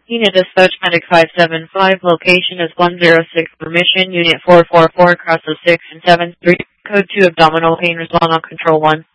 Unit Dispatch Medic 575, location is 106, permission, Unit 444, cross of 6 and 7, 3, code 2, abdominal pain, respond on control 1.